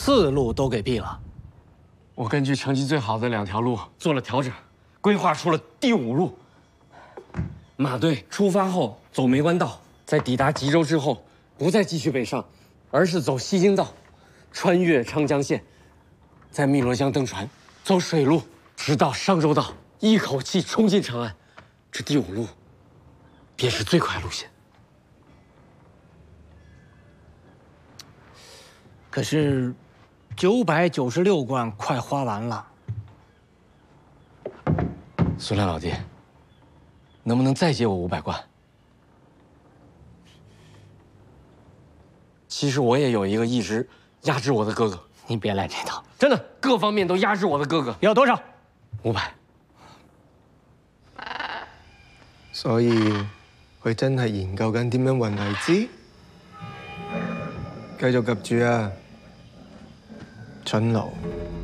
4路都给毙了。 我根据成绩最好的2条路做了调整，规划出了第5路。马队出发后走梅关道，在抵达吉州之后，不再继续北上，而是走西京道，穿越长江县，在汨罗江登船，走水路，直到商州道，一口气冲进长安。这第5路，便是最快路线。 可是，996贯快花完了。 苏亮老弟，能不能再借我500贯？其实我也有一个一直压制我的哥哥。 你别来这套， 真的，各方面都压制我的哥哥。 要多少 ？500。 所以佢真係研究緊點樣運荔枝，繼續及住啊，蠢奴。